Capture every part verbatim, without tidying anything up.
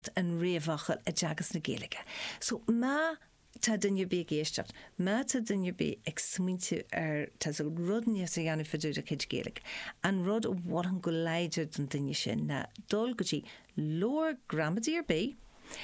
an réomhachal a deagas na Gaeilge. So má tá dunne bí géistecht, má tá dunne bí ag smuinte ar tá so rud níos a dhéanamh faidú a chuid Gaeilge. An rud ó bhhar an go leidir don duine sin na dul gotí lór gramadí ar bé,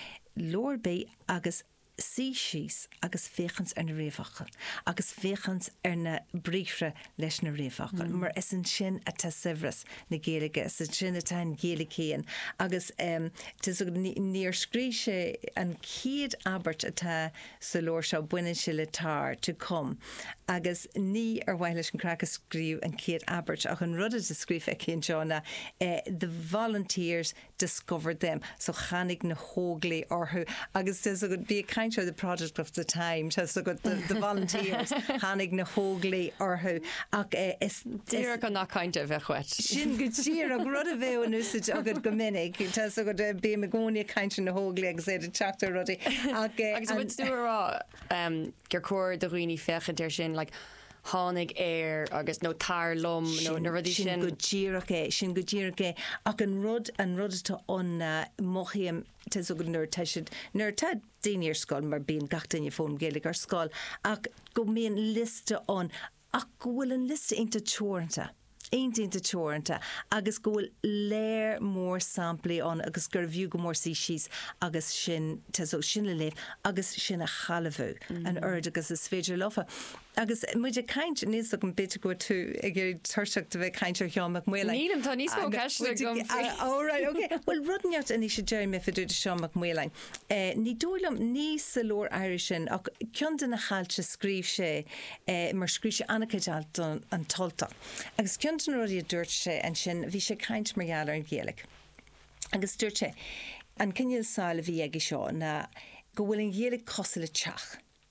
lór bé agus sí síos agus féchans ar na réomhachal, agus féchans ar na bríomhre leis na réomhachal. Mm. Mar is an sin a tá sibhras na Gaeilge, is an sin a tá an Gaeilge céan. Agus um, tis níor scríse an céad abert atá sa lór seo buine se le tar to come. Agus ní ar bhaile leis an crack a scríú an céad abert ach an rud a scríf ag cén seánna uh, the volunteers discovered them. So chanig na hóglaí orthú. Agus tis a go bí a the project of the time, so the, the volunteers, Hannig na hóglaí orthú. Ach is Díra go nach cainte bheith chuit. Sin go tír ag rud a bheith an úsid agad go minic, tá so go bí me gcónaí cainte na hóglaí agus é de teachtar rudí. Agus bud dúrá gur cóir do roioine fechan sin, like hánig air agus nó tar lom nó na rudí sin. Sin go díraach é, sin go díraach é. Ach an rud an rud atá an mochiam tá so go nuair tá siad nuair tá daoine ar scoil mar bíon gach daoine fóm Gaeilge ar scoil ach go mbíonn liste an ach go bhfuil an liste inta teoranta. Einta teoranta agus go bhfuil léir mór samplaí an agus gur bhíú go mór sí síos agus sin tá so sin le léh agus sin a chalamhú an ord agus is féidir lofa. Agus muidir caint níos an bit go tú ag gur tuirseach de bheith caintear Seán Mac Muirlein. Nílam tá níos mó ceiste gom. All right, okay. Well, rudneart in is Jerry me faidú de Seán Mac Muirlein. Eh, ní dúlam níos sa lór Irish sin ach ceann na chailte scríb sé eh, mar scríb sé anacaidealt an tolta. Agus ceann na rudí a dúirt sé an sin bhí sé caint margheall ar an Gaeilge. Agus dúirt sé an cinneal sáil a bhí ag seo na go bhfuil an Gaeilge cosal le teach.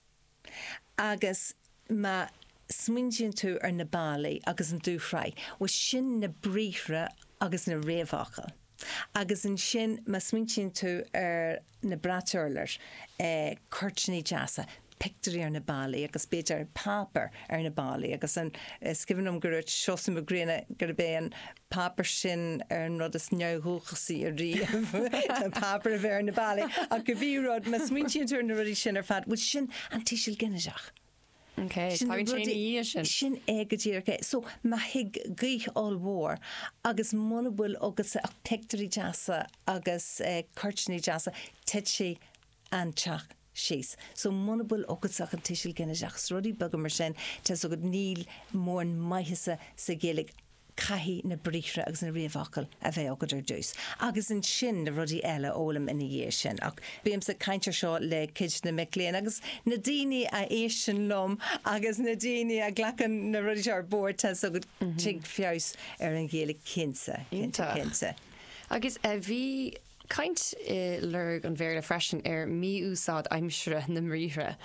Agus ma smuintíonn tú ar na bálaí agus an dúchraí, wa sin na bríomhre agus na réomhachal. Agus an sin ma smuintíonn tú ar na brateirlir eh, curtnaí deasa, picturí ar na bálaí agus beidir pápar ar na bálaí agus an uh, scifannom gur seosamh gréine gur bé an pápar sin ar an rud is neamhthúchasaí a riamh an pápar a bheith ar na bálaí a go bhí rud ma smuintíonn tú ar na rudí sin ar fad, wa sin an tíisiil ginneteach. Okay, sin sin ag díirce. So ma hiig gaich all war agus muna bhfuil agus ach picturí deasa agus uh, curtnaí deasa teid sé an teach síos. So muna bhfuil agus ach an tíisiil ginneteach rudí bagam mar sin tá so go níl mór an maithise sa Gaeilge caithí na bríomhre agus na réomhachal a bheith agad ar dús. Agus an sin na rudí eile ólam ina dhé sin. Ach bíam sa caintear seo le cid na Mic-Léinn agus na daoine a éis sin lom agus na daoine a ghlachan na rudí ar bord tá so go tig fios ar an Gaeilge cinsa. Cinsa. Agus a bhí caint uh, lurg an bhéir le freisin ar mí úsáid aimsre na mríomhre.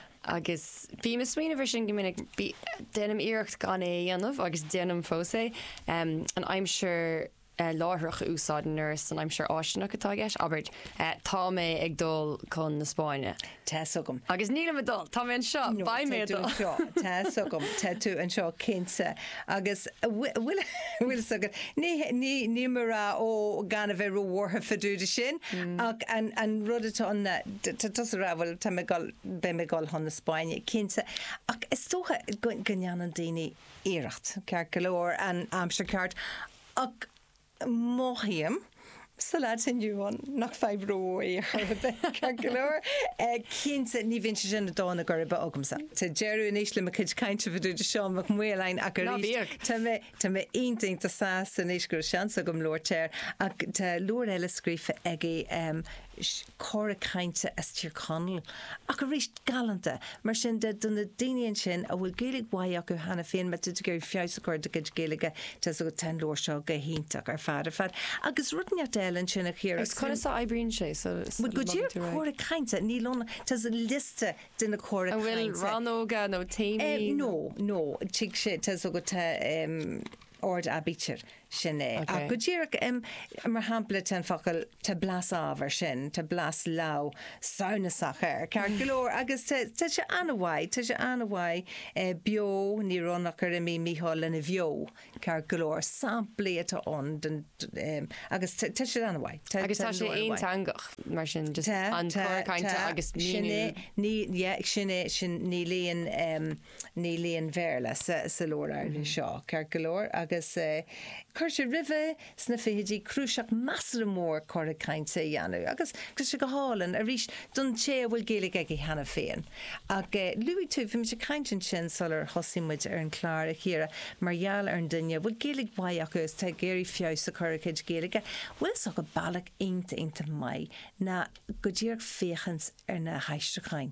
Agus bí me smaoine bhar sin gomininic déanam iirecht gan é dhéanamh agus déanam fósa um, an aimsir uh, láthreach úsáid nurse an aimsir áisteach atá gceis, aber uh, tá mé ag dul chun na Spáine. Tá sogam. Agus nílam adul, tá mé an seo, ba mé adul. Tá sogam, tá tú an seo cinsa. Agus bhfuil sogam, ní marrá ó gan a bheith rohhartha faidúide sin, ach an rud atá anna, tá rá bhfuil tá mé gáil be mé gáil hon na Spáine cinsa. Ach is tócha gneann an daoine iirecht, ceart go leor an amsir ceart. Ach móthaíam sa leid sin dúán nach feibhróí ar golóir cinsa ní bhíonn sin na dána gur ba agamsa. Tá dearú níos le cid cainte bhú de Seán Mac Muirlein a gur Tá mé aontainn tá sa san níos gur seansa gom lóirteir ach tá luair eile scrífa ag córa cainte as tír conal ach go ríist galanta mar sin de donna daoine sin a bhfuil Gaeilge waith go hana féin me tu gur fios a chuir de Gaeilge tá so go ten lóir seo go híntaach ar fad ar fad agus rudneart eile sin a chéir. Is chuir sa aibríonn sé so Bud go dtír córa cainte ní lona tá a liste duna córa cainte. Bhfuil ranóga nó taimí? No, no, tí sé tá so go tá ord abítir sinné. A go ddíach im mar hapla ten focail te blas ábhar sin, te blas lá saonasach ar cear golóir agus te se anhhaid, te se anhhaid bio ní ronnach ar mí míáil in a bheo cear golóir samplaí atá an agus te se anhhaid. Agus tá sé aontangach mar sin just an tuaircainte agus sinné ní sinné sin ní líon ní líon bhéirla sa lór ar seo cear golóir agus chuir sé ribh sna fihéidí cruúiseach massar mór chuir cainte dhéanú agus gus se go hálan a rís don sé bhfuil géala ag hena féin. Ag luí tú bhí sé caiintin sin solar hosímuid ar an chláir a chéire margheall ar an duine bhfuil géalaigh maiid agus tá géirí fios a chuircaid géalaige bhfuil so go bailach aonta aonta mai na go dtíar féchans ar na heisteáin.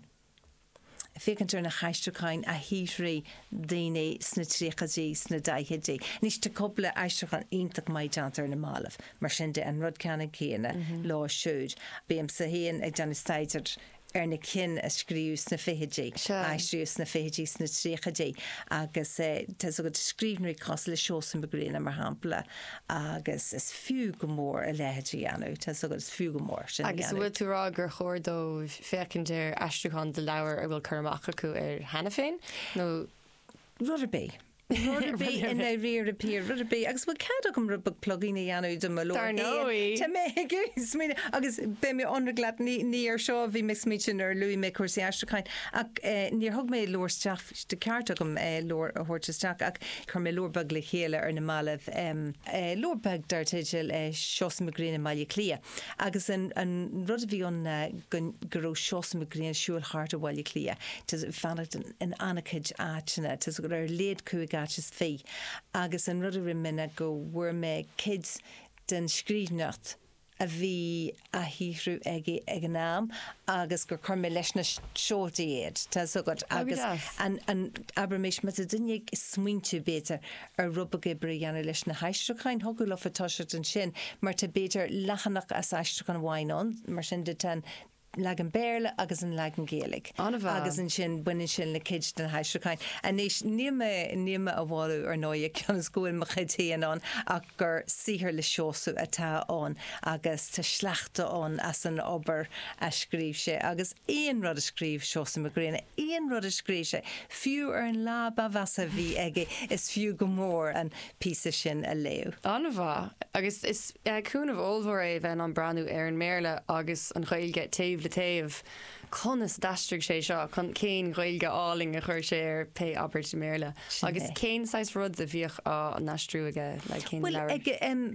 Fécantar na heisteáin a hírí daine sna tríchadí sna daithedí. Nís te coppla eisteán ionach maidjantar na málah, mar sin de an rud ceanna céine lá siúd. Bíam sa héan ag Johnny Stider ar na cin a scríú sna fihéidí, aistríú sna fihéidí sna tríchadí agus tá go scríbnirí cos le seo san begréna mar hampla agus is fiú go mór a lehéidí anú, tá go is fiú go mór sin. Agus bhfuil tú rá gur chóirdó fécinir eisteán de leabhar a bhfuil chumach acu ar hena féin? No Rutterbí. Rutterbí in a rear appear Rutterbí agus bhfuil cad gom rubba plugína dhéanú do má Dar nóí. Tá mé gus agus be mé anraglaat ní ar seo bhí mis mítin ar luí mé cuasí eisteáin ach níor thug mé lóirsteach de ceart agam lór a thuirteteach ach chur mé lórbag le chéile ar na málah lórbag dartéidir seos magrína maiile clia agus an rud a bhí an goró seos magrína siúil hart a bhhaile clia Tá fannacht an anacid áitina Tá go ar léad cuaig is fé agus an rud a rimina go bhfuair me kids den scríbnecht a bhí a híhrú ag ag an náam agus gur chuir mé leis na seoltaíiad Tá sogad agus an aber méis me a duine smuointe bétar ar rubba gibre dhéanú leis na heisteáin thugú le fatáisiart an sin mar tá bétar lechanach as eisteach an bhhainón mar sin de ten lag an béle agus an lag an géalaigh. Agus an sin buine sin le kids den heisteáin. A níos níime níime a bháú ar nóid cean scúil mo chutííon an ach gur sihir le seosú atá an agus tá sleachtaón as an obair a scríb sé agus éon rud a scríb seosa a gréine éon rud a scríb sé fiú ar an láb a bheasa bhí aige is fiú go mór an písa sin a léú. Anmha agus is cúnmh ómhór é bheith an breanú ar an méle agus an chailge taobh le taobh conas dastric sé seo chun céin ghailge áling a chuir sé ar pe Albert de Méle agus céin sais rud a bhíoh á nastrúige le céin Well ag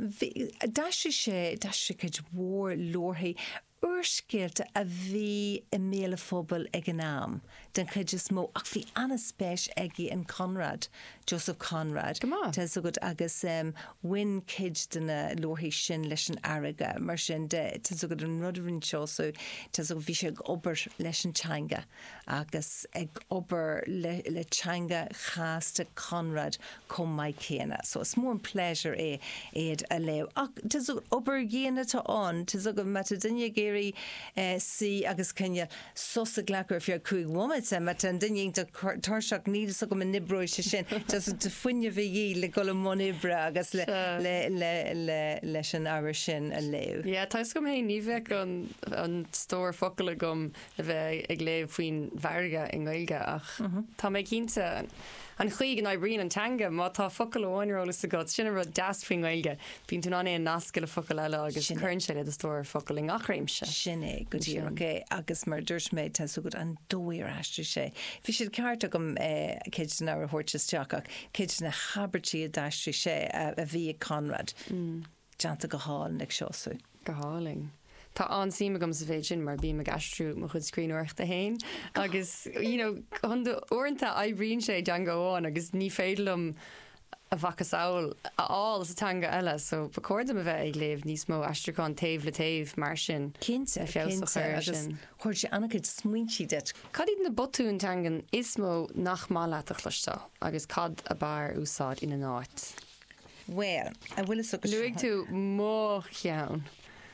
daistri sé dastricid mhór lorthaí uorscéilte a bhí i méle phobal ag an náam den chuid is mó ach bhí anna spéis ag an Conrad Joseph Conrad Tá so good agus um, win kid duna lorthaí sin leis an airige mar sin de Tá so good an rudarin seo so Tá so bhí sé ag obair leis an teanga agus ag obair le, le teanga chaasta Conrad com mai céna so it's mór an pleasure é éiad a leo ach Tá so obair géana tá an Tá so go mata dunne géirí uh, si agus cynne sosa glacur fiar cúig womit ma tan dunne tarseach níd so go man nibróid se sin Tá so de funne bhí le go mon ibre agus le, le, le, le, leis an áhar sin a leo. Yeah, tá go mé níheh an, an stór focail gom a bheith ag léh faoin bharga in Gaeilge ach mm-hmm. Tá mé cínta an chuig an bríon an teanga má tá focail óháinrólas a god sinna rud deas faoin Gaeilge bín tú ané an nascail a focail eile agus chun sé le a stór focail in achréimse. Sinné go dtíach agus mar dúirs méid tá so go an dóir eistú sé. Bhí siad ceart agam céid an áhar thuirteteach ach céid na habertí a daistú sé a bhí Conrad. Mm. Deanta go háil ag seosú. Go háling. Tá ansíime gom sa féid sin mar bí me gastrú mo chud scríúirta hain agus you know chun orintanta aibríonn sé dean goháin agus ní féidlumm a bhachas áil aáil sa tanga eile so bacordam a bheith ag léomh níos mó astraán taobh le taobh mar sin Cinnte cinnte agus chuir sé annachid smuointí de. Cad iad na botún tangan is mó nach mála a chluistá agus cad a bar úsáid ina náit. Well, a bhfuil so luigh tú mó cheann.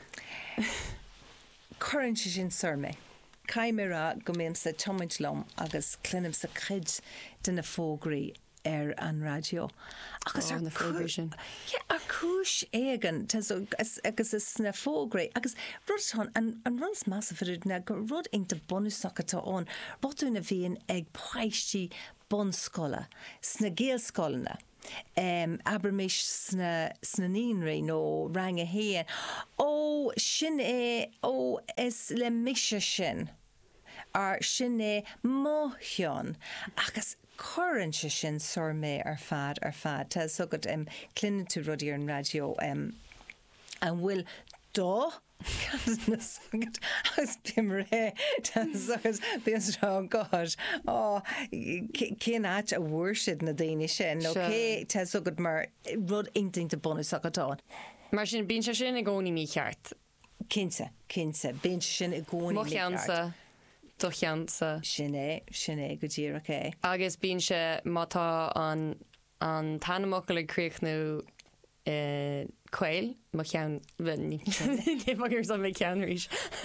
Current sin surme. Caimera go mbeam sa tomaid lom agus clinim sa chid den na fógraí ar an radio. Agus an na fógra sin. ar cúis éigen agus is sna fógra agus rud an runs massa fiúd na go rud inta bonúsachcha ón botúna bhíon ag páistí bonscola sna géalscoilna. Um, aber mis sna sna níonraí nó rang a héan ó sin é ó is le mise sin ar sin é mótheán agus chorann se sin sor mé ar fad ar fad tá sogad um, clinnne tú rudí ar an radio um, an bhfuil dó agus bim ré agus bíos rá gáid á cin áit a bhuairsid na daine sin óké tá sogad mar rud inting de bonus agatá. Mar sin bín se sin i gcónaí mí cheart. Cinse cinse bín sin i gcónaí mí cheart. Do cheansa. Sin é sin é go ddír oké. Agus bín se mátá an an tanamach le críochnú Quail, má chean ní magur san mé cean rís.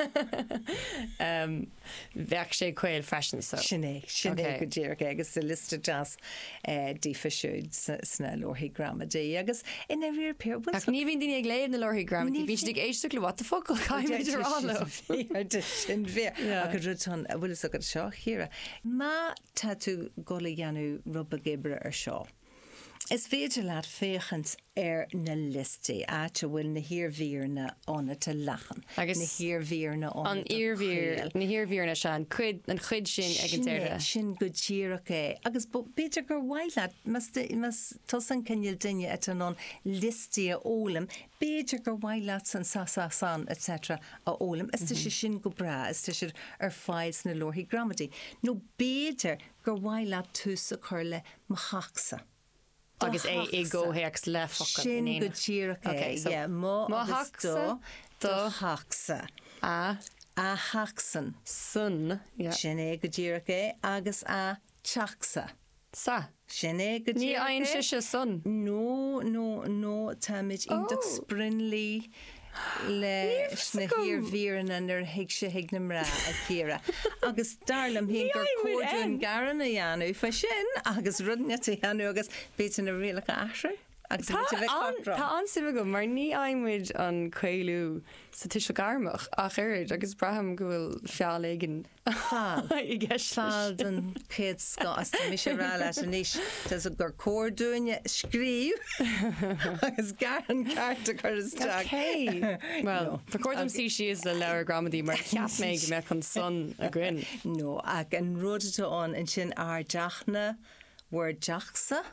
Bheach sé quail freisin sa. Sinné sinné go ddíir agus sa lista jazz dífa siúd sna lorthaí gramadí agus ina bhír peir ach ní bhíon daine ag léad na lorthaí gramadí bhí ag éiste le what the fuck caiimiidir anmh sin bhé agus rután a bhfuil agad seo chéire. Má tá tú gola dhéanú rubba gibre ar seo. Is féidir leat féchant ar na listí áte bhfuil na hiormhíorna óna te lachan. Agus na hiormhíorna óna an iarmhíor na hiormhíorna se an chuid an chuid sin ag an deire. Sin go tíach é. Agus beidir gur bhaile mas tosan cinneal duine at an an listí a ólam, beidir gur bhaile san sa san et cetera a ólam. Is tá sé sin go bra, is tá sé ar fáils na lorthaí gramadí. No beidir gur bhaile tús a chur le machachsa. Agus é i ggóhéach le focail. Sin go tíach é. Má haachsa do haachsa. A a haachsan. Sun. Sin é go tíach é agus a teachsa. Sa. Sin é go Ní aon se se sun. No, no, no, táid intach sprinlí le sna hiormhíorna nar hiig se hiag na mrá a chéra. Agus darlam hí gur cóún garan a dhéanú fa sin agus rudne a dhéanú agus bétan na réalacha ahra. Tá ansim go mar ní aimmuid an chuilú sa tuise garmach a chuid agus braham go bhfuil feáil igen fáil i gceist fáil den céad scás mi sé rá leis an níos Tás a gur cóirúine scríb agus garan carta chu isteach. Well, Tá cuairm sí si is le leabhar gramadí mar ceap méid me chun son a grin. No, ag an rudatáin an sin ár deachna bhar deachsa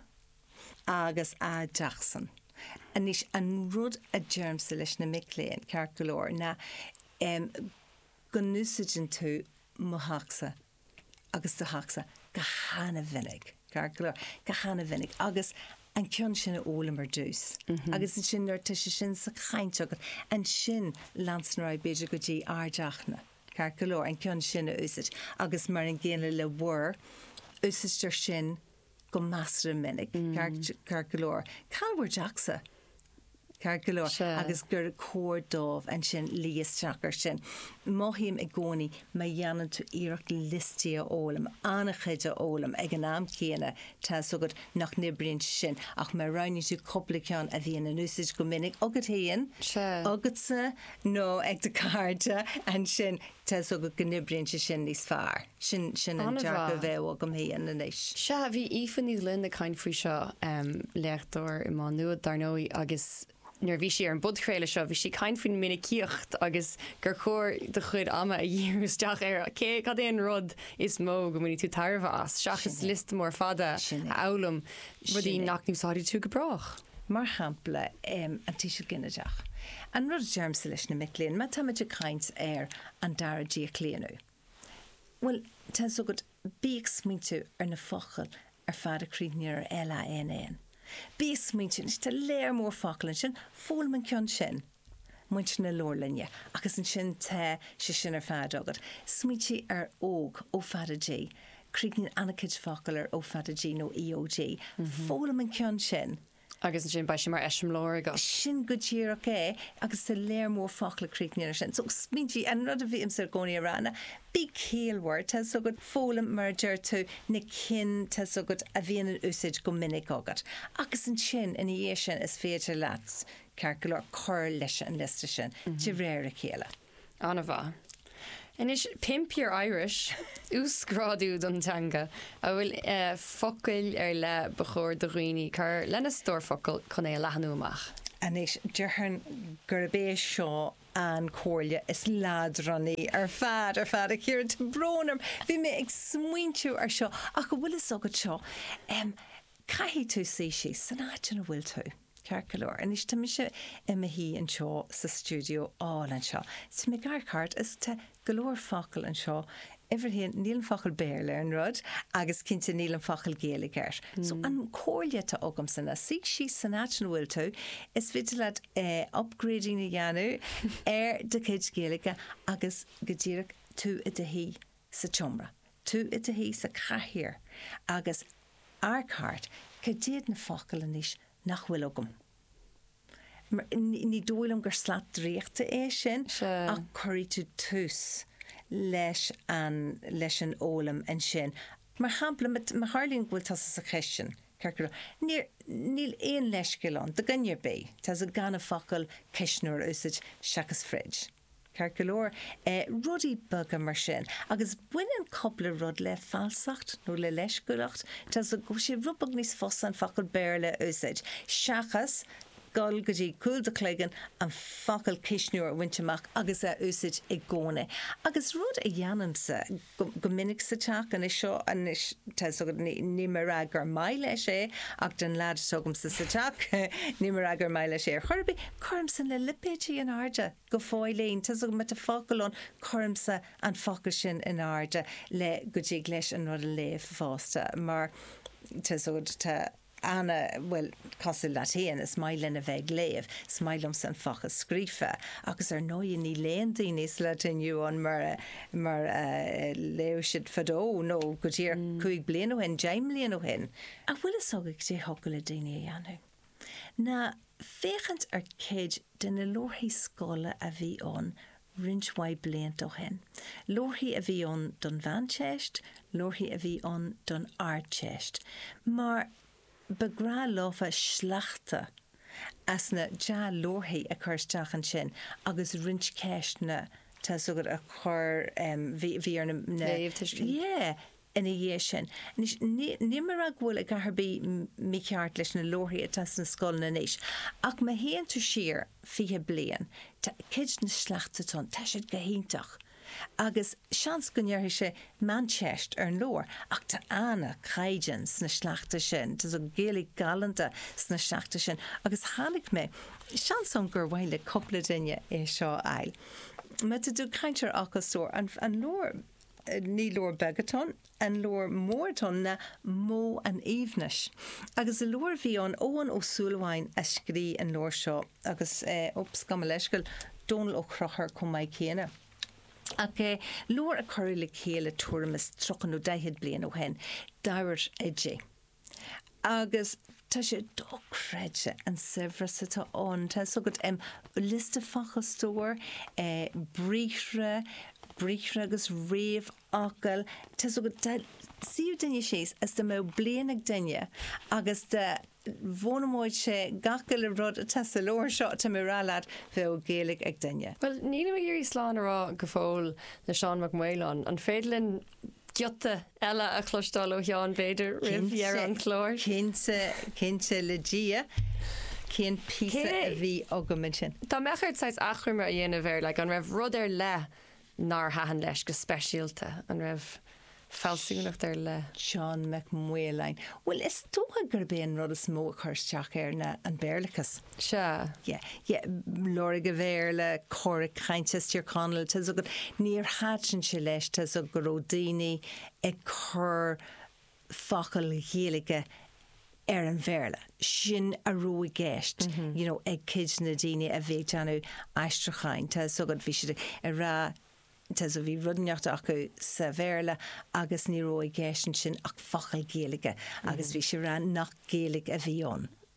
agus a deachsan. Anis an rud a germsa leis na miléin cear go leor na um, go núsidin tú mo haachsa agus do haachsa go hána vinnig cear go leor go hána vinnig agus an ceann sin a ólam ar dús. Agus an sin ar tuise sin sa chaint agad an sin lansnará beidir go dtí ardeachna cear go leor an ceann sin a úsid agus mar an ggéanana le bhir úsidir sin go masra minnig car golóir. Calhar deachsa car golóir agus gur cóir dómh an sin líosteachar sin. Máthíim i gcónaí ma dhéanann tú iirecht listí a ólam, annachchuid a ólam ag an am céine tá sugad nach nibríonn sin ach mar roinní tú coplaceán a bhíon an úsid go minic agad haon agadsa nó ag de cáirte an sin tá sugad go nibríonn se sin níos fearr. Sin sin an dear go bheith go haon na éis. Se bhí ifan níos linn na cain faoi seo lechtúir i má nuad darnóí agus nuair bhí sé ar an budchréile seo, bhí sé cain faoin minicíocht agus gur chóir de chud ama a dhéústeach ar cé cad éon rud is mó go muí tú tarmh as. Seach is list mór fada álam rudí nachníúsáidí tú go brach. Mar hampla um, an tíisiil ginneteach. An rud germsa leis na miléin, má táid a caint ar an dara díoch léanú. Well, tá so go bíag smíntu ar na fochail ar fad a críbnear ar L A N N. Bí smíntin is tá léir mór facailin sin fólam an ceann sin muint na lórlinne agus an sin te sé sin ar fad agad. Smítí ar óg ó fada G, crígnin anacid facail ar ó fada G nó E O G. Fólam an ceann sin Agus sin ba sin mar eisiom lóir go. Sin go tíar é agus sa léir mór fachla críicníar sin. So smintí an rud a bhí im sa gcóí ranna, bí céalhhar tá so go fólam mar deir tú na cin tá so go a bhíon an úsid go minic agad. Agus an sin in dhé sin is féidir leat cearcailóir chur leis an lista sin de réir a chéile. Anna bha. En is pimp your Irish, úsgráú dontanga, a bhfuil uh, focail ar le bechóir do roioine chur lena stórfocail chun é lehanúach. An is dearhan gurbéis seo an cóirle is ládraní ar fad ar fad a chéir te brónarm. Bhí mé ag smuointú ar seo ach go bhfuil is agad seo. Um, Caithí tú sí sí san áitin a bhfuil tú. Cearcailóir, an is tá mise imime hí an seo sa stúdio áil an seo. Tá mé garcart is tá golóir focail an seo Everhíon níl an focail béir an rud agus cinnte níl an focail géalaigh air. So an cóirle tá agam sanna sí sí san áitin bhfuil tú is fidir leat uh, upgrading na dheanú ar de cid géalaige agus go ddíreach tú i de hí sa tiomra. Tú i de hí sa caithear agus arcart go déad na focail aníis nach bhfuil agam. Ní dóilm gur slaat dríochta é sin ach chuirí tú tús leis an leis an ólam an sin. Mar hampla mar Harlín bhfuil tá sa cheisisin. Níl éon leis goán, de gannear bé, tá a gan a focail ceisnúir úsid seachas fridge. Cearcailóir eh, rudí bag mar sin, agus buinean coppla rud le falsacht nó le leisgulacht, tá a go sé rubag níos fós an focail béir le úsid. Seachas gal go dtí cúil de chléigean an focail cisniúir winteach agus a úsid i gcóna. Agus rud a dhéanamsa go minic sa teach an is seo an is ní mar a gur maiile sé ach den lad sogam sa sa teach ní mar a gur maiile sé. Chuirbí chuirmsa le lipéidí an áde go fáilíonn tá go mat a focailón chuirmsa an focail sin in áde le go dtí leis an rud a léomh fásta mar tá tá Anna, well, cosú latíon is mailin a bheith léamh, smailm san fachas scrífa, agus ar nóí ní léon daoine latiniu an mar mar uh, léisiid fadó nó go dtíar chuig blian ó hen, jaim blian ó hen. A bhfuil is agad dé hocail a daoine a dhéanú. Na féchant ar céid den na lorthaí scóla a bhí an rinshhaid bliant ó hen. Lorthaí a bhí an don bhaintéist, lorthaí a bhí an don airtéist. Mar begra lofa slachta as na ja lorthaí a chuirteach an sin agus rinch ceist na tá sugad a chur um, bhí ar na yeah, ina dhé sin. Ní mar a bhfuil a gaharbí mí ceart leis na lorthaí atá na scoil na níos. Ach ma héan tú siar fiche blian, tá cid na slachtatón, tá siad go híntach. Agus seans gonneartha sé Manchest ar an lór ach tá anna caiidean sna sleachta sin, tá so géalaigh galanta sna sleachta sin, agus tháinig mé seans an gur bhhaile coppla duine é seo eil. Me tá dú caiintear achasúir an, an lór ní lór begatón an lór mórtón na mó an íomhneis. Agus a lór bhí an óan ó súlháin a scrí an lór seo agus eh, ops gam leiscail Donal ó Crochar chun maiid chéine. Ach eh, lór a chuir le chéile tuamas trochan ó daichead blian ó hen, dair éidé. Agus tá sé dóchreide an sibhre sa tá an, tá sogad am lista fachastóir, eh, bríchre, bríchre agus réamh acail, tá sogad síú daine sééis as de mé blianana daine agus de bhónamóid sé gacail a rud a te sa lóir seo tá mé rálaad bheith géalaigh ag daine. Well, níl mé gurí sláán ará go fóil na Seán McMahon an féidirlinn Giota eile a chlostal ó Jeán Beidir rihhear an chlór. Cinnte le dia cén písa a bhí agamin sin. Tá mechart sais achrimar a dhéanamh bhéir le an raibh rud ar le nar hahan leis go speisialta an raibh fáilsúnacht ar le. Seán McMahon. Well, is tócha gur béon rud is mó a chuirteach ar na an béirlachas. Se. Yeah, yeah, Lora go bhéir le chóric chainteistíor Conal, tá so go níor háin se leis, tá so go ródaoine ag chur focail chéalaige ar an bhéirle. Sin a roí gceist, mm-hmm. you know, ag cid na daoine a bhéh teanú aistracháin, tá so go bhí si a rá Tá a bhí rudaneocht acu sa bhéirle agus ní roi gceisian sin ach focail géalaige agus bhí sé ran nach géalaigh a bhí an.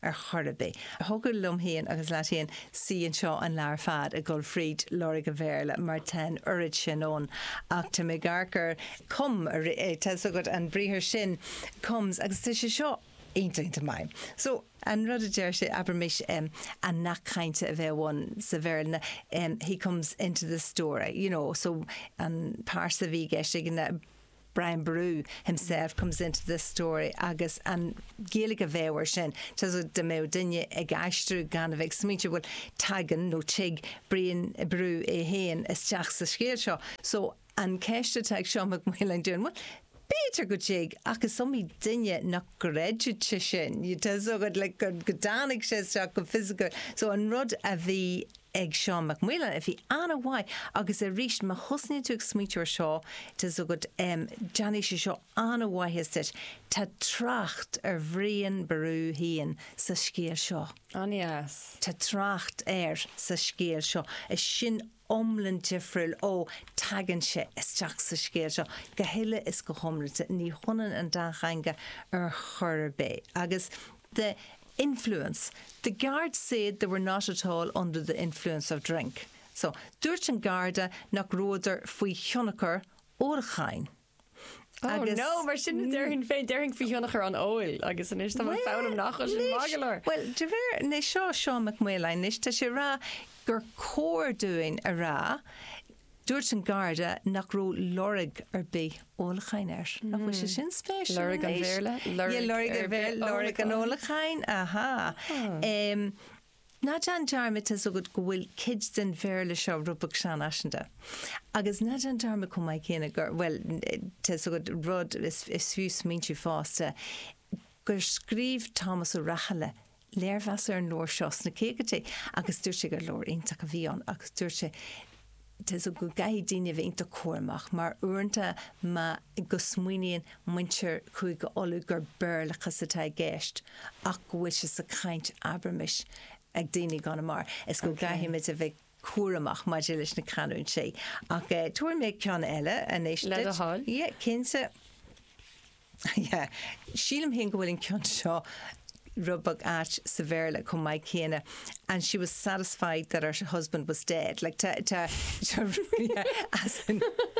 ar chorabé. Thugad lom héan agus leat héan sí an seo an lear fad a Gulfríd Lorg a bhéle mar ten urid sin ón ach tá mé garcar cum te sugad an bríthir sin comes agus tu sé seo Einta mai. So an rud a deir sé abermis um, an nachchainte a bheith one sa bhéirna um, he comes into the story, you know, so an pársa bhí geiste Brian Boru himself comes into this story agus an géalaigh a bhéhar sin tas de mé duine ag aistrú gan a bheith smíte bhfuil tagan nó tig Brian Boru é héan is teach sa scéal seo. So an ceiste teag seo mag mhuilein dún bhfuil Peter go jig agus somí duine nach goréide sin. You tell so good like good godanig sé go physical. So an rud a bhí ag Sean McMillan if he anna why agus a ríist ma husni tú smítear seo te so good um Johnny sé seo anna why his it tá tracht ar bhríon Boru hían sa scéal seo. Anias. Tá tracht air sa scéal seo. Is sin omlan difriúil ó tagan sé isteach sa scéal seo. Go héile is go chomlate ní chunan an dáchainge ar chorabé. Agus the influence. The guards said they were not at all under the influence of drink. So, dúirt an garda nach róidir faoi thionachar órachain. Oh agus, no, mar sin deirhin fé deirhin faoi thionachar an óil agus an is tá well, fálam nach an magalar. Well, de bhir né seo Sean McMillan nis tá sé rá gur cóir doing a rá dúirt an garda nach ró lorig ar bí ólachain air. Nach bhfuil sé sin spéisiú. Lorig an bhéirle? Lorig an bhéirle, lorig an ólachain, aha. Um, Na an dearmid is agad go bhfuil kids den bhéirle seo rubach sean aisnda. Agus na an dearmid chum mai céine gur, well, tes agad rud is fiú smíntú fásta, gur scríb Thomas ó Rachale léirhas ar an lór seos na céigetí, agus dúir sé gur lór ionach a bhíon, agus dúir sé Tes go gaid daine bhínta cuairmach, mar uanta ma go smuoinean muintir chuig go olú gur beirlachas atá gceist, ach go bhfuil sé sa caint abramis ag daine gan mar. Is go gaithimid a bheith cuairmach mar de leis na canún sé. Ach tuair méid ceann eile a éis le a hall? Yeah, cinsa. Yeah, sílam hén go bhfuil an ceann seo rubach at severely come my Kena, and she was satisfied that her husband was dead. Like ta ta, yeah, as in,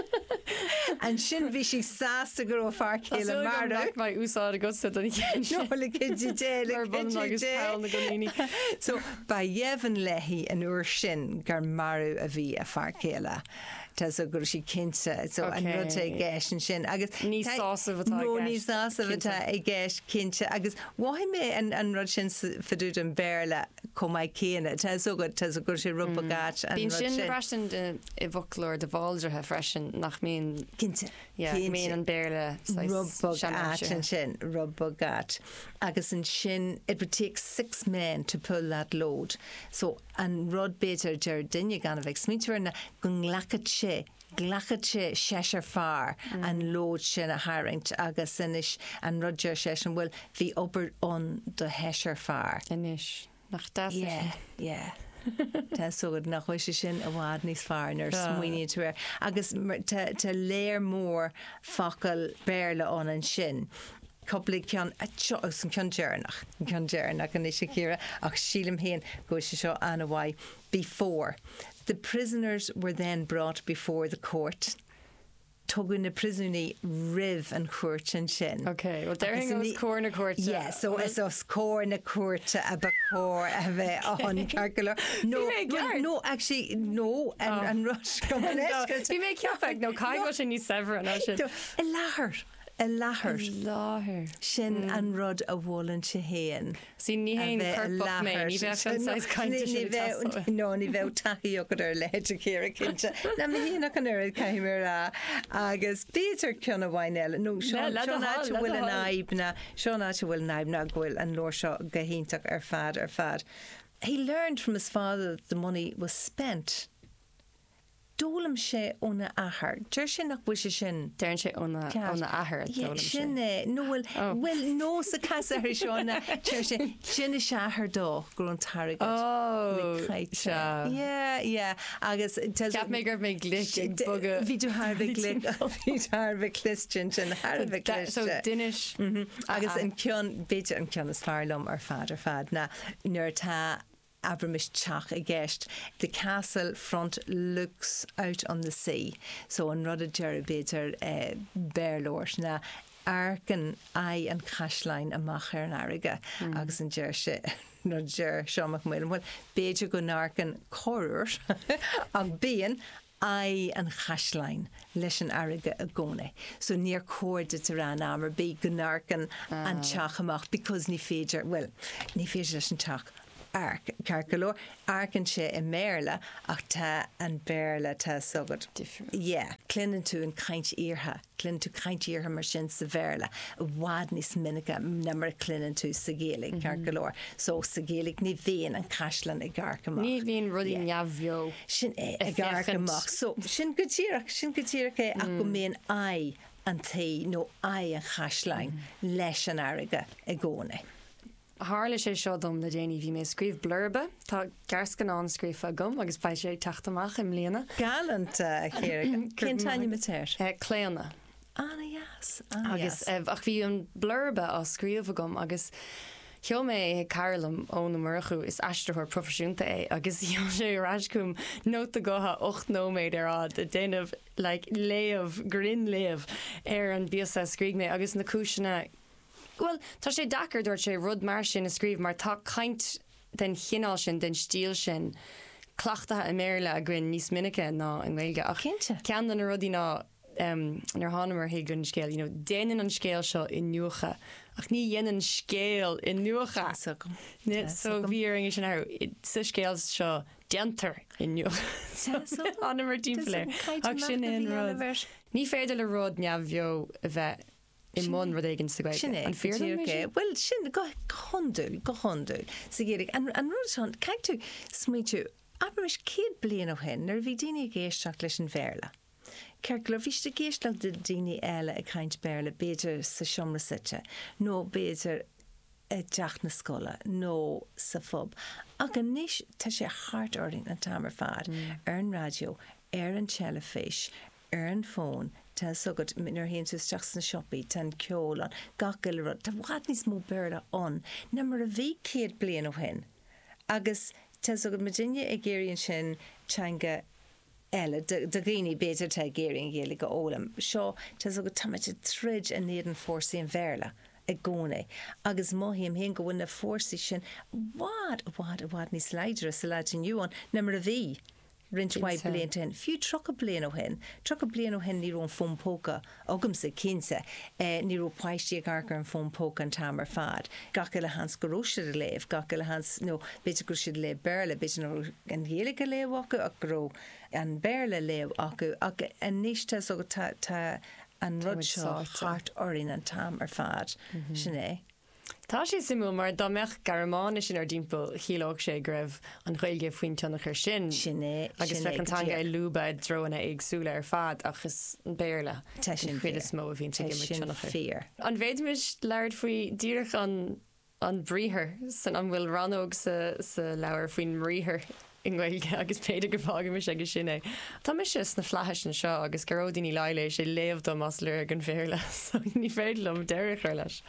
and shin vi she sass to go far kill and murder. My úsáid go said that again. No, like kid dead, like kid So by Yevon Lehi and Ur Shin gar maru a vi a far killa. Tas a gur si kinsa so an rute geis and shin agus ní sása vatá no ní sása vatá I geis kinsa agus why me and and rud sin fadúd an béirle com mai céine tas so good tas a gur si rubba gat and bín sin freisin de I bhuclór de bháilre ha freisin nach mín kinsa yeah mín an béirle rubba gat and shin rubba gat agus an shin it would take six men to pull that load so an rud beter ger dinne gan of smíterna gung lakat sé glachad sé séir far an lód sin a haringt agus inis an Roger sé bhfuil hí obair on do héir far. Inis nach da yeah, yeah. Tá sogad nach chuise sin a bhád níos fearr nar smuoine tú agus tá léir mór facail béirle an an sin. Coupling cean san cean dearnach cean dearnach an is sé chéire ach sílim héan go sé seo anna bhaid before. The prisoners were then brought before the court. Tugun na prisonní riv an cuairt an sin. Okay, well there was cór na court. Yeah, so it's us cór na court a ba cór a bheith on calcular. No, well, no, actually, no, and oh. and rush come on. Bhí mé ceapag no cai go sin ní sever an sin. A láthir. A láthir. A láthir. Sin mm. an rud a bhlan se héan. Sí ní héin carpach mé, ní bheith an sais cainte sin tasol. No, ní bheith taí ogad ar leid a céir cinnte. Na mi híanach an urid caiimir a agus Peter ceanna bhain eile. No, Seán áte bhfuil an aibna, Seán áte bhfuil an aibna ghfuil an lór seo gahéintach ar fad ar fad. He learned from his father that the money was spent. dólam sé óna ahar. Dúir sin nach bhui sin. Déann sé óna ahar. Sin nóhfuil bhfuil nó sa casa ar seánna tuir sé sinna se ahar dó gur an tarigad. Ó se. agus Ceap mé gur mé glic bugad. Bhí tú Harbh glic bhí Harbh clistin sin Harbh cliste. So dunis. Agus an ceann beidir an ceann is fearlumm ar fad ar fad na nuair tá Abramis teach a gceist. The castle front looks out on the sea. So an rud a dearg beidir uh, bearlóir na arcan ai an caislein amach ar an airige mm. agus an deir se nó deir seomach muil bhfuil beidir go narcan choir an bíon ai an chaislein leis an airige a gcóna. So níor cóirde tar ran amar bí go narcan ah. an teach amach because ní féidir, well, ní féidir leis an teach. Arc, Carcalor, arcan sé i méle ach tá an béle tá sogad. Yeah, clinan tú an caint íortha, clinan tú caint íortha mar sin sa bhéle, bhád níos minic na mar clinan tú sa géalaigh, Carcalor. So sa géalaigh ní bhíon an caislein i gcarcamach. Ní bhíon rudí neamhbheo. Sin é i gcarcamach. So sin go tíireach, sin go tíireach é ach go mbíon ai an taí nó ai an caislein leis an airige i gcóna. Hála sé seo dom na déanaine bhí mé scríomh blurbe, Tá gearcan an scríomh a gom agus ba sé teachtamach im léana. Galant chéir cin taine matéir? Cléanna. Anna yes. Agus ach bhí an blurbe á scríomh a gom agus Theo mé Carlam ó na marchu is eisteir profisiúnta é agus dhíon sé ráiscúm nóta gotha ocht nóméid ar ád a déanamh like léamh, grin léamh ar an bíosa scríb mé agus na cúisina. Well, tá sé dachar dúirt sé rud mar sin a scríb mar tá caint den chinál sin den stíl sin clachtathe i méile a grin níos minice ná an Gaeilge. Ach cean an rudí ná um, nar hanamar hé gunn scéal, you know, déanaan an scéal seo in nuacha ach ní dhéanaan scéal in nuacha. So bhí ar sin ar sa scéal seo deantar in nuacha. Hanamar tímpla ach sin in rud. Ní féidir le rud neamhbheo a bheith in mon rud éigen sa gwaith. Sinné, an fear well, sin go chondul, go chondul. Sa géirig, an rud an, caig tú smuitiú, Abramis céad blian ó hen, nar bhí daoine géisteach leis an bhéarla. Ceircla bhí de géisteach de daoine eile a caint béarla, beidir sa siomra site, nó beidir a deach na scola, nó sa fob. Ach an níos tá sé hart ording an tamar fad, ar an radio, ar an telefís, ar an fón, tá sogad nar hén tú steach na siopaí, tá ceolan, gacil rud, tá bhhad níos mó béarla an, na mar a bhí céad blian ó hen. Agus tá sogad Virginia ag géiríonn sin teanga eile, de ghaoine béidir tá géiríonn géala go ólam. Seo tá sogad táid trid a néad an fórsaí an bhéarla a gcóna. Agus maithíam hén go bhfuil na fórsaí sin bhád, bhád, bhád níos leidir sa leid inniuan, na mar a bhí. Rint waid blian ten. Fiú troch a blian ó hen. Troch a blian ó hen ní rón fóm póca agam sa cinsa. Eh, ní ró paistí a gargar an fóm póca an tamar fad. Gaca le hans go róisiad a léh, gaca le hans, no, beidir go siad le béarla, beidir nó an dhéalaigh a léh acu ach go an béarla léh acu ach an níos tá so tá an rud seo hart orin an tamar fad. Sinné. Tá sé simú mar dámeach Garmána sin ar dimple chiílóg sé greibh an Gaeilge faoin teannach ar sin. Sinné. Agus fe an tanga i lúba drona agsúla ar fad agus an béarla. Tá sin chuid is mó a bhín teannach fear. An bhéidimiis leir faoi díirech an an bríthir san an bhfuil ranóg sa sa leabhar faoin mríthair in Gaeilge agus péidir go fágamis agus sinné. Tá mis is na flathis an seo agus goródaí leile sé léomhdom as le an féirla, so ní féidirlumm deirich ar leis.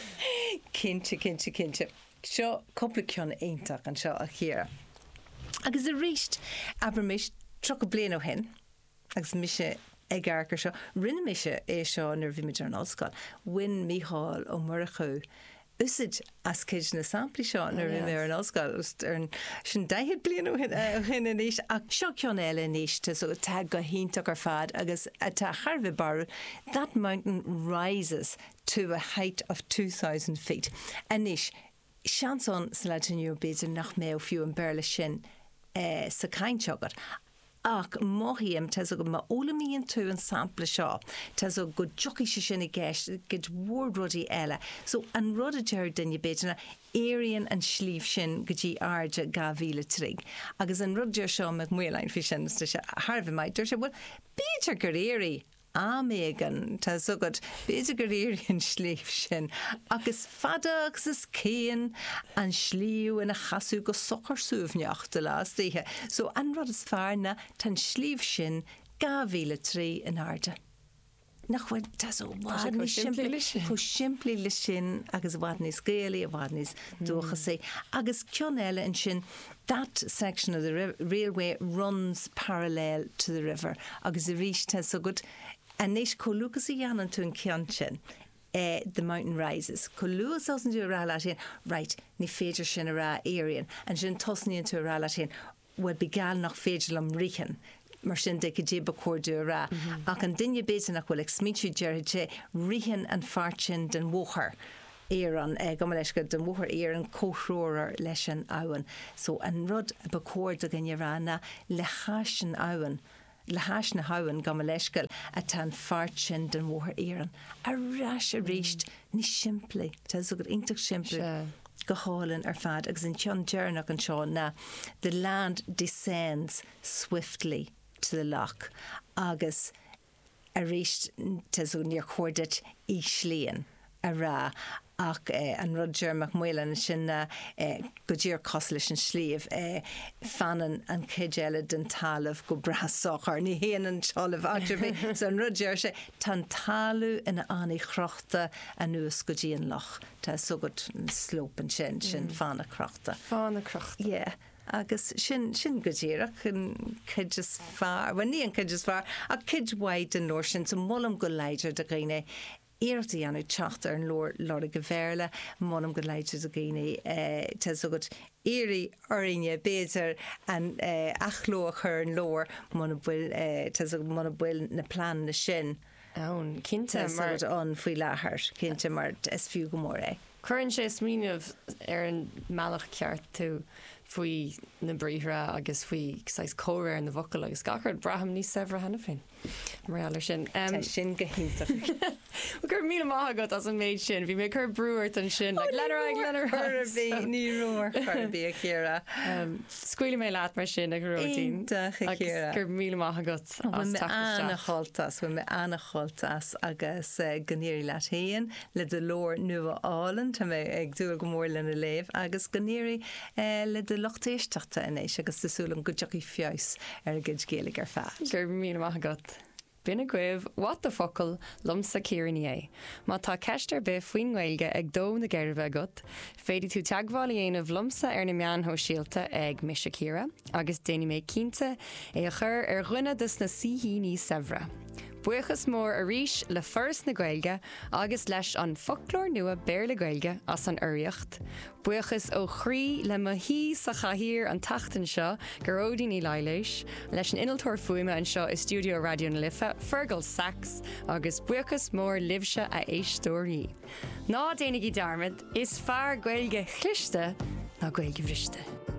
Cinnte, cinnte, cinnte. Seo coppla ceann aontaach an seo a chéara. Agus a ríist Abramis tro go blian ó hen, agus mise ag garcar seo, rinne mise é seo nar bhí meidir an ollscoil, Win Mícheál ó Murchú, usid as céid na sampla seo nar bhí mé ar an ollscoil, ar sin daithead blian ó hen níos, ach seo ceann eile níos tá so tá go híntaach ar fad, agus tá charbh barú, that mountain rises to a height of two thousand feet. Anis, seanson sa leitiniú beidir nach mé ó fiú an béarla sin eh, sa caint seogad. ach móhíam te go ma ólamíonn tú an sampla seo te go joki se sinna gceist go bhórrodí eile. So an rud a deir dunne béidirna éiríonn an slíomh sin go dtí airde gá bhíle trí. Agus an ruddeir seo me muolein fi sin Harbh maid dúir se bhfuil bítar gur éirí á mégan tá sugad beidir gur éiríonn slíomh sin agus fada agus is céan an slíú ina chaú go sochar suúbhneocht de lás títhe. So an rud is fearna tan slíomh sin gá bhíle trí in airde. Nachfuil tá bhád ní siimplí siimplí le sin agus bhád níos scéalaí a bhád níos dúcha sé. Agus ceann eile in sin that section of the railway runs parallel to the river agus a rís tá so good a níos colúchas i dhéanann tú an ceann sin. Uh, the mountain rises. Colúas as an dú rá latin, right, ní féidir sin a rá éiríonn, an sin tosníonn tú a rá latin, bhfuil be gal nach féidir am richen. Mar sin de go dé ba cuadú rá. Ach an duine béidir nach bhfuil ag smíú deirte richen an fartin den mhóchar. Éan eh, go leis go den mhóchar éar an cóthróir leis an áhan. So an rud ba cuad a gine rána le háis an áhan. Le háis na hawan go leiscail a tan fartin den mhóthar éan. A ráis a ríist ní siimplí. Tá so gur intach siimplí. Go hálann ar fad agus an tion dearnach an seo na the land descends swiftly to the loch agus a ríist te so níor chuirdet í slíon a rá ach eh, an Roger McMillan sin uh, eh, go dtír cos leis an slíomh eh, fanan an céile den talamh go brathsachar ní héan an seolamh agdrabh so an Roger sé tan talú ina annaí chrochta a nuas go dtí an loch tá sugad an slópan sin sin fána crochta. Fána crochta. Yeah. Agus sin sin go ddíireach an cidas fear, well ní an cidas fear, a cidhhaid an nóir sin sa mollam go leidir de gine éirtaí anú teachta an lór lora go bhéirle, mollam go leidir de gine uh, te sugad éirí orinne béidir an uh, achló chur an lór muna bhfuil uh, te sugad muna bhfuil na plán na sin. Ann, cinnte mar an faoi láthair, cinnte mar is fiú go mór é. Curann sé smíineh ar an meach ceart tú faoi na bríthra agus faoi cóir ar na bhocail agus gachard braham ní sehra hena féin. Mar sin. Um, sin gohínta. gur mí maigad as an méid sin, bhí mé chur breúirt an sin, le lenar ag lenar bhí ní roir chubí a chéra. Scuile mé leat mar sin a gorótín. Gur mí maigad me anna choltas, bfu me anna choltas agus gníirí leat héan le de lór nua álan tá mé ag dúil go mór lena léh agus gníirí le de lochtéisteachta inéis agus tasúlam go deach í fios ar a gid géalaigh ar fead. Gur mí maigad. Bina gwibh wat the focail lumsa cíirní é. Má tá ceistar be faoin Gaeilge ag dó na geirbh agat, féidir tú teagháil aanamh lumsa ar na meán ho síalta ag Misha Kira, agus déine méid cínta é a chur ar ghuine dus na sihí ní sehra. Buchas mór a ríis le first na Gaeilge agus leis an folklór nua béir le Gaeilge as an uiriocht. Buchas ó chrí le ma hí sa chathír an tachtan seo goródí ní leiléis, leis an inaltóir fuime an seo i Studio Radio na Lifa, Fergal Sax agus buchas mór libse a éistóirí. Ná déananig í darmid, is fear Gaeilge chlichte ná Gaeilge bhriste.